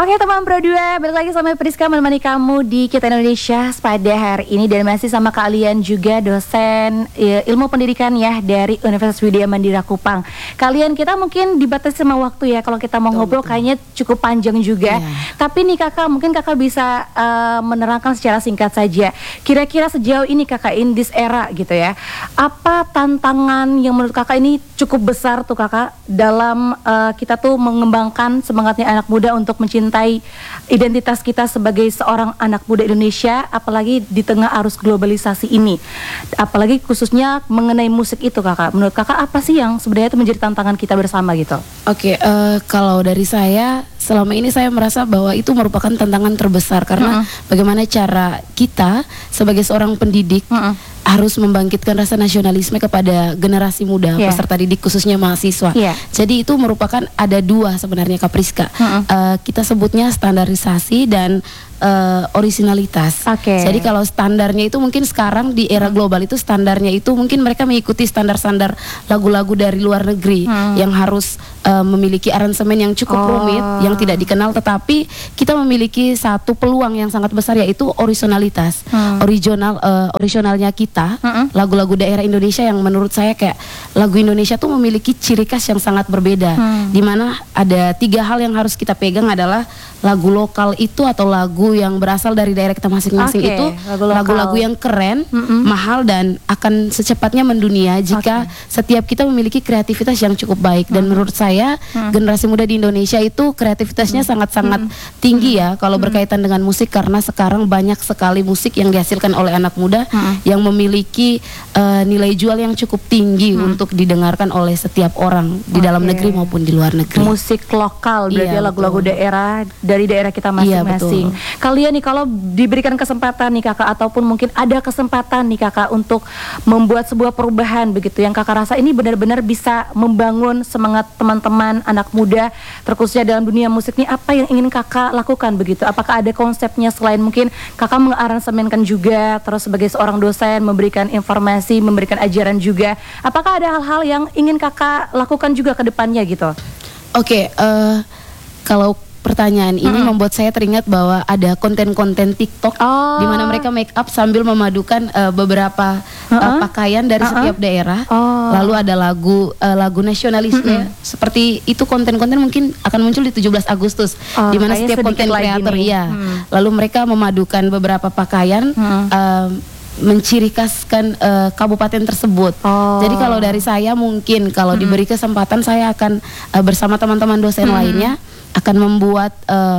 Oke teman Pro 2, balik lagi sama Priska menemani kamu di Kita Indonesia pada hari ini. Dan masih sama kalian juga dosen ilmu pendidikan ya dari Universitas Widya Mandira Kupang. Kalian kita mungkin dibatasi sama waktu ya, kalau kita mau ngobrol kayaknya cukup panjang juga. Tapi nih kakak, mungkin kakak bisa menerangkan secara singkat saja. Kira-kira sejauh ini kakak in this era gitu ya, apa tantangan yang menurut kakak ini cukup besar tuh kakak dalam kita tuh mengembangkan semangatnya anak muda untuk mencintai identitas kita sebagai seorang anak muda Indonesia, apalagi di tengah arus globalisasi ini, apalagi khususnya mengenai musik itu kakak. Menurut kakak apa sih yang sebenarnya itu menjadi tantangan kita bersama gitu? Oke, kalau dari saya selama ini saya merasa bahwa itu merupakan tantangan terbesar karena bagaimana cara kita sebagai seorang pendidik harus membangkitkan rasa nasionalisme kepada generasi muda, peserta didik khususnya mahasiswa. Jadi itu merupakan ada dua sebenarnya Kak Priska. Kita sebutnya standarisasi dan originalitas. Jadi kalau standarnya itu mungkin sekarang di era global itu standarnya itu mungkin mereka mengikuti standar-standar lagu-lagu dari luar negeri yang harus memiliki aransemen yang cukup rumit, yang tidak dikenal, tetapi kita memiliki satu peluang yang sangat besar yaitu originalitas. Originalnya kita, lagu-lagu daerah Indonesia yang menurut saya kayak lagu Indonesia tuh memiliki ciri khas yang sangat berbeda. Dimana ada tiga hal yang harus kita pegang adalah lagu lokal itu atau lagu yang berasal dari daerah kita masing-masing itu lagu-lagu yang keren, mahal dan akan secepatnya mendunia jika setiap kita memiliki kreativitas yang cukup baik. Dan menurut saya generasi muda di Indonesia itu kreativitasnya sangat-sangat tinggi ya kalau berkaitan dengan musik, karena sekarang banyak sekali musik yang dihasilkan oleh anak muda yang memiliki nilai jual yang cukup tinggi untuk didengarkan oleh setiap orang di dalam negeri maupun di luar negeri. Musik lokal berarti lagu-lagu daerah dari daerah kita masing-masing. Kalian nih kalau diberikan kesempatan nih kakak, ataupun mungkin ada kesempatan nih kakak untuk membuat sebuah perubahan begitu yang kakak rasa ini benar-benar bisa membangun semangat teman-teman anak muda terkhususnya dalam dunia musik nih, apa yang ingin kakak lakukan begitu? Apakah ada konsepnya selain mungkin kakak mengaransemenkan juga, terus sebagai seorang dosen memberikan informasi, memberikan ajaran juga, apakah ada hal-hal yang ingin kakak lakukan juga ke depannya gitu? Kalau pertanyaan ini membuat saya teringat bahwa ada konten-konten TikTok di mana mereka make up sambil memadukan beberapa pakaian dari setiap daerah. Lalu ada lagu nasionalisme. Seperti itu konten-konten mungkin akan muncul di 17 Agustus di mana setiap konten kreator lalu mereka memadukan beberapa pakaian menciri khaskan kabupaten tersebut. Jadi kalau dari saya mungkin kalau diberi kesempatan saya akan bersama teman-teman dosen lainnya akan membuat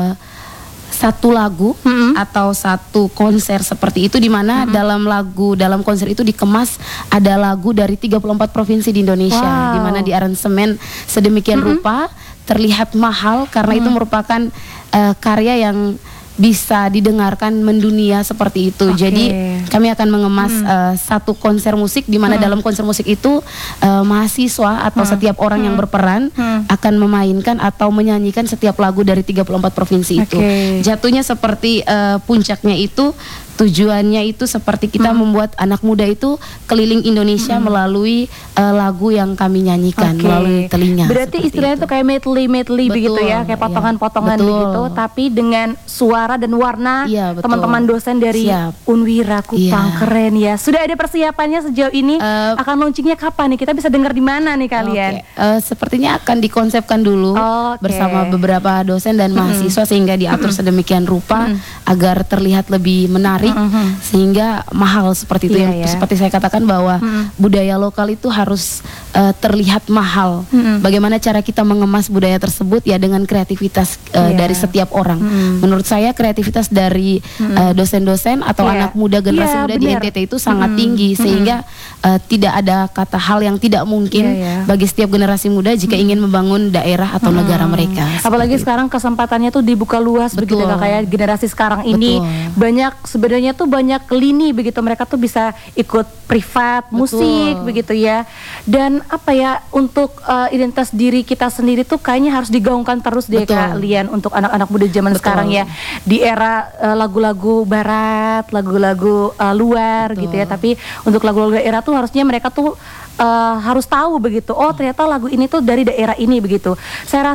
satu lagu atau satu konser seperti itu, di mana dalam konser itu dikemas ada lagu dari 34 provinsi di Indonesia, di mana di aransemen sedemikian rupa terlihat mahal karena itu merupakan karya yang bisa didengarkan mendunia seperti itu. Jadi kami akan mengemas satu konser musik di mana dalam konser musik itu mahasiswa atau setiap orang yang berperan akan memainkan atau menyanyikan setiap lagu dari 34 provinsi itu. Jatuhnya seperti puncaknya itu, tujuannya itu seperti kita membuat anak muda itu keliling Indonesia melalui lagu yang kami nyanyikan melalui telinga. Berarti istilahnya itu kayak medley begitu ya, kayak potongan-potongan begitu, tapi dengan suara dan warna teman-teman dosen dari Unwira Kupang. Keren ya. Sudah ada persiapannya sejauh ini? Akan launchingnya kapan nih? Kita bisa dengar di mana nih kalian? Sepertinya akan dikonsepkan dulu bersama beberapa dosen dan mahasiswa sehingga diatur sedemikian rupa agar terlihat lebih menarik. Sehingga mahal seperti itu seperti saya katakan bahwa budaya lokal itu harus terlihat mahal. Bagaimana cara kita mengemas budaya tersebut ya dengan kreativitas dari setiap orang. Menurut saya kreativitas dari dosen-dosen atau anak muda generasi muda di NTT itu sangat tinggi sehingga tidak ada kata hal yang tidak mungkin bagi setiap generasi muda jika ingin membangun daerah atau negara mereka. Apalagi sekarang kesempatannya tuh dibuka luas begitu kayak generasi sekarang ini banyak sebenarnya tuh banyak lini begitu, mereka tuh bisa ikut privat musik begitu ya. Dan apa ya, untuk identitas diri kita sendiri tuh kayaknya harus digaungkan terus deh kalian untuk anak-anak muda zaman sekarang ya, di era lagu-lagu barat, lagu-lagu luar gitu ya. Tapi untuk lagu-lagu daerah tuh harusnya mereka tuh harus tahu begitu, oh ternyata lagu ini tuh dari daerah ini begitu. Saya rasa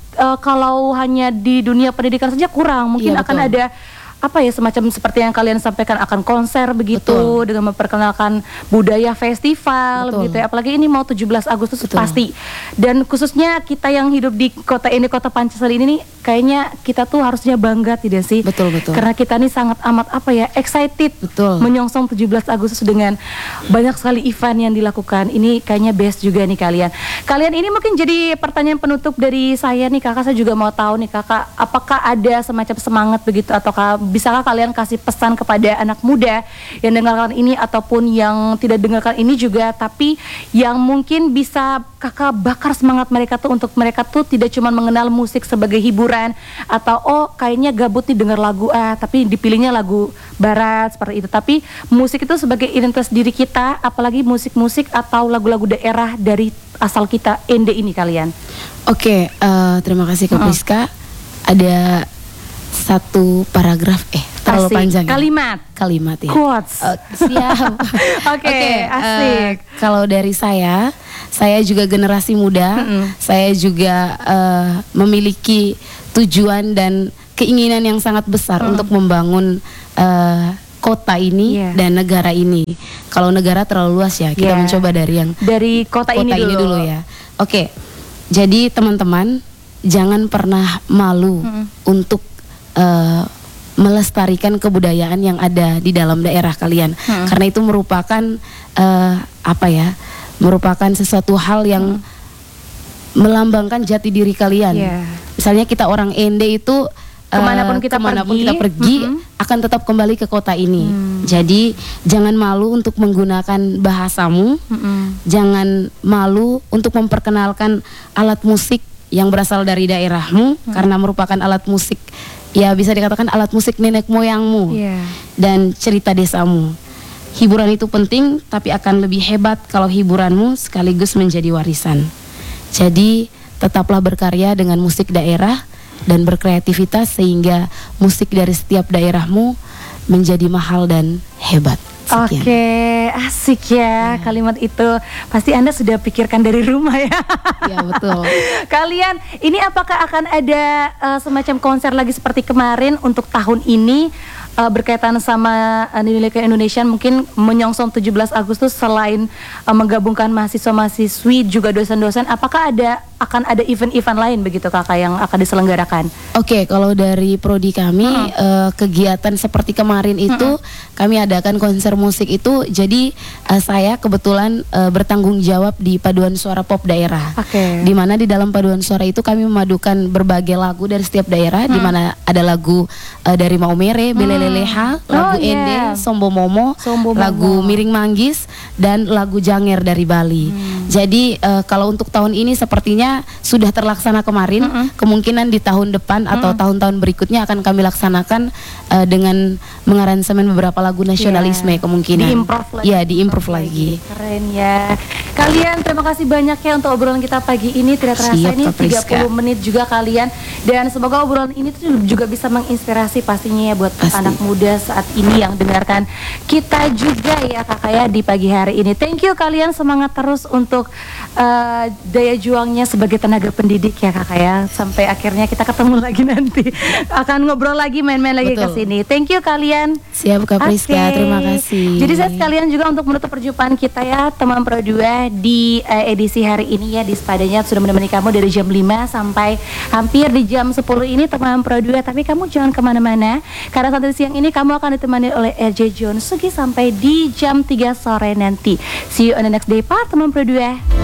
kalau hanya di dunia pendidikan saja kurang, mungkin Iya, akan betul. ada apa ya, semacam seperti yang kalian sampaikan, akan konser begitu, Betul. dengan memperkenalkan budaya festival Betul. begitu ya. Apalagi ini mau 17 Agustus Betul. pasti. Dan khususnya kita yang hidup di kota ini, kota Pancasila ini nih, kayaknya kita tuh harusnya bangga tidak sih? Betul, betul. Karena kita nih sangat amat apa ya, excited Betul. menyongsong 17 Agustus dengan banyak sekali event yang dilakukan. Ini kayaknya best juga nih kalian. Kalian ini mungkin jadi pertanyaan penutup dari saya nih Kakak, saya juga mau tahu nih Kakak, apakah ada semacam semangat begitu, ataukah bisakah kalian kasih pesan kepada anak muda yang dengarkan ini ataupun yang tidak dengarkan ini juga, tapi yang mungkin bisa Kakak bakar semangat mereka tuh, untuk mereka tuh tidak cuma mengenal musik sebagai hiburan atau oh kayaknya gabut nih denger lagu tapi dipilihnya lagu barat seperti itu, tapi musik itu sebagai identitas diri kita, apalagi musik-musik atau lagu-lagu daerah dari asal kita Ende ini kalian. Oke, terima kasih Kak Priska. Ada satu paragraf, terlalu Asik. panjang ya? Kalimat ya. quotes. Siap. Oke, asik. Kalau dari saya juga generasi muda. Saya juga memiliki tujuan dan keinginan yang sangat besar untuk membangun kota ini dan negara ini. Kalau negara terlalu luas ya, kita mencoba dari kota ini dulu ya. Oke. Jadi teman-teman, jangan pernah malu untuk melestarikan kebudayaan yang ada di dalam daerah kalian, karena itu merupakan merupakan sesuatu hal yang melambangkan jati diri kalian. Misalnya kita orang Ende itu kemanapun kita pergi akan tetap kembali ke kota ini. Jadi jangan malu untuk menggunakan bahasamu, jangan malu untuk memperkenalkan alat musik yang berasal dari daerahmu, karena merupakan alat musik, ya bisa dikatakan alat musik nenek moyangmu dan cerita desamu. Hiburan itu penting, tapi akan lebih hebat kalau hiburanmu sekaligus menjadi warisan. Jadi tetaplah berkarya dengan musik daerah dan berkreativitas sehingga musik dari setiap daerahmu menjadi mahal dan hebat. Sekian. Oke, asik ya kalimat itu. Pasti Anda sudah pikirkan dari rumah ya. Ya betul. Kalian ini apakah akan ada semacam konser lagi seperti kemarin untuk tahun ini berkaitan sama Nilai Indonesia, mungkin menyongsong 17 Agustus selain menggabungkan mahasiswa-mahasiswi juga dosen-dosen, apakah akan ada event-event lain begitu Kakak yang akan diselenggarakan? Oke, kalau dari prodi kami kegiatan seperti kemarin itu kami adakan konser musik itu. Jadi saya kebetulan bertanggung jawab di paduan suara pop daerah. Di mana di dalam paduan suara itu kami memadukan berbagai lagu dari setiap daerah, di mana ada lagu dari Maumere, Beleleleha, lagu Ende, Sombo Momo, lagu Miring Manggis, dan lagu Janger dari Bali. Jadi kalau untuk tahun ini sepertinya sudah terlaksana kemarin. Kemungkinan di tahun depan atau tahun-tahun berikutnya akan kami laksanakan dengan mengaransemen beberapa lagu nasionalisme kemungkinan. Diimprove lagi. Keren ya. Kalian terima kasih banyak ya untuk obrolan kita pagi ini. Tidak terasa ini 30 menit juga kalian. Dan semoga obrolan ini tuh juga bisa menginspirasi pastinya ya buat anak muda saat ini yang dengarkan kita juga ya Kakak ya di pagi hari ini. Thank you kalian, semangat terus untuk daya juangnya sebagai tenaga pendidik ya Kakak ya. Sampai akhirnya kita ketemu lagi nanti. Akan ngobrol lagi, main-main lagi ke sini. Thank you kalian. Siap Kak Priska, terima kasih. Jadi saya sekalian juga untuk menutup perjumpaan kita ya teman Pro 2 di edisi hari ini ya, di Sepadanya sudah menemani kamu dari jam 5 sampai hampir di jam 10 ini teman Pro 2. Tapi kamu jangan kemana-mana, karena sampai siang ini kamu akan ditemani oleh RJ John Sugi sampai di jam 3 sore nanti. See you on the next day part teman Pro 2.